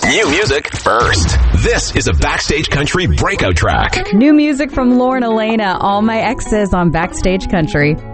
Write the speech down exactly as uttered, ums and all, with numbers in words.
New music first. This is a Backstage Country breakout track. New music from Lauren Elena, All My Exes on Backstage Country.